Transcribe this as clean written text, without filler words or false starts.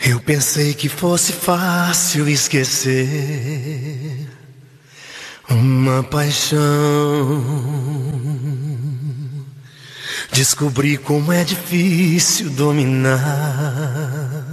Eu pensei que fosse fácil esquecer uma paixão. Descobri como é difícil dominar